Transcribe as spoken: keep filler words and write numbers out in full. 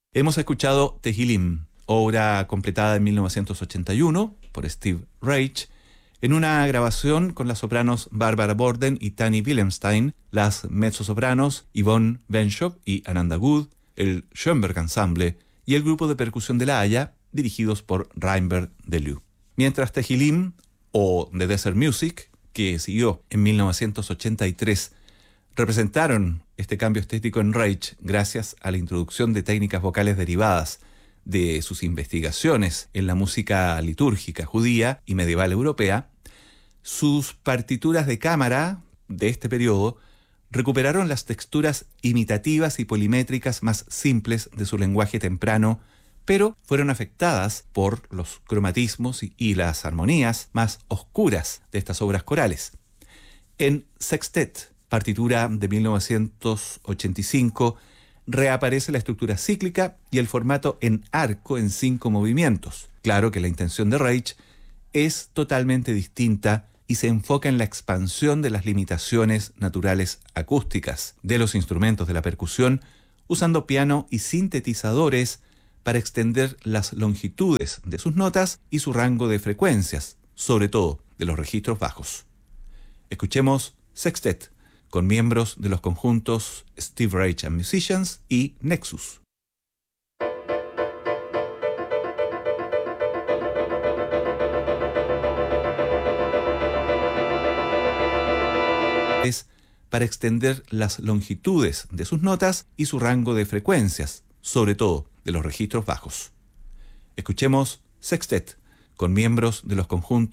Hemos escuchado Tehillim, obra completada en mil novecientos ochenta y uno por Steve Reich, en una grabación con las sopranos Barbara Borden y Tani Willemstein, las mezzosopranos Yvonne Benschop y Ananda Good, el Schoenberg Ensemble y el grupo de percusión de La Haya, dirigidos por Reinbert Deleu. Mientras Tehillim, o The Desert Music, que siguió en mil novecientos ochenta y tres, representaron este cambio estético en Reich gracias a la introducción de técnicas vocales derivadas de sus investigaciones en la música litúrgica judía y medieval europea, sus partituras de cámara de este periodo recuperaron las texturas imitativas y polimétricas más simples de su lenguaje temprano, pero fueron afectadas por los cromatismos y las armonías más oscuras de estas obras corales. En Sextet, partitura de mil novecientos ochenta y cinco, reaparece la estructura cíclica y el formato en arco en cinco movimientos. Claro que la intención de Reich es totalmente distinta y se enfoca en la expansión de las limitaciones naturales acústicas de los instrumentos de la percusión, usando piano y sintetizadores para extender las longitudes de sus notas y su rango de frecuencias, sobre todo de los registros bajos. Escuchemos Sextet, con miembros de los conjuntos Steve Reich and Musicians y Nexus. Es para extender las longitudes de sus notas y su rango de frecuencias, sobre todo de los registros bajos. Escuchemos Sextet, con miembros de los conjuntos